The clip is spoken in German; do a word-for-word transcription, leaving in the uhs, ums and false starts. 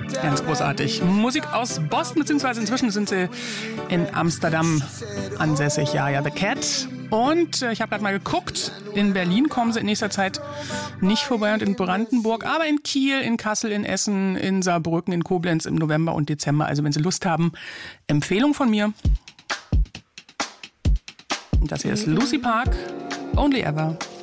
Ganz großartig. Musik aus Boston, beziehungsweise inzwischen sind sie in Amsterdam ansässig. Ja, ja, The Cat. Und äh, ich habe gerade mal geguckt, in Berlin kommen sie in nächster Zeit nicht vorbei und in Brandenburg, aber in Kiel, in Kassel, in Essen, in Saarbrücken, in Koblenz im November und Dezember. Also wenn Sie Lust haben, Empfehlung von mir. Und das hier ist Lucy Park, Only Ever.